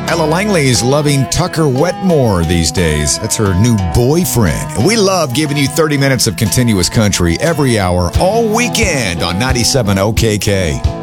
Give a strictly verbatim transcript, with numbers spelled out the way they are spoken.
Ella Langley's loving Tucker Wetmore these days. That's her new boyfriend. And we love giving you thirty minutes of continuous country every hour, all weekend on ninety-seven O K K.